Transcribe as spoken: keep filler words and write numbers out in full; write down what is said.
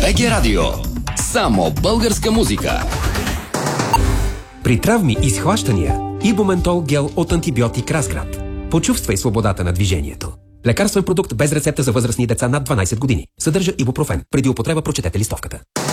БГ Радио. Само българска музика. При травми и схващания Ибументол гел от антибиотик Разград. Почувствай свободата на движението. Лекарствен продукт без рецепта за възрастни деца над дванайсет години. Съдържа ибупрофен. Преди употреба прочетете листовката.